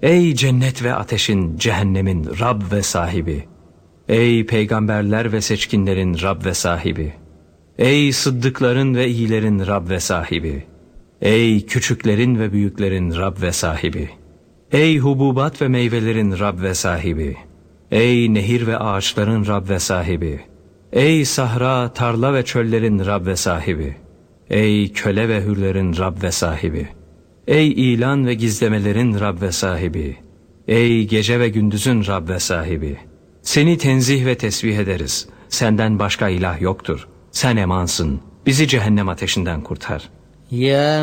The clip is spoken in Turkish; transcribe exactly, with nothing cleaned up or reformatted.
Ey cennet ve ateşin, cehennemin Rab ve sahibi! Ey peygamberler ve seçkinlerin Rab ve sahibi! Ey sıddıkların ve iyilerin Rab ve sahibi! Ey küçüklerin ve büyüklerin Rab ve sahibi! Ey hububat ve meyvelerin Rab ve sahibi! Ey nehir ve ağaçların Rab ve sahibi! Ey sahra, tarla ve çöllerin Rab ve sahibi! Ey köle ve hürlerin Rab ve sahibi! Ey ilan ve gizlemelerin Rab ve sahibi! Ey gece ve gündüzün Rab ve sahibi! Seni tenzih ve tesbih ederiz. Senden başka ilah yoktur. Sen emansın. Bizi cehennem ateşinden kurtar. Ya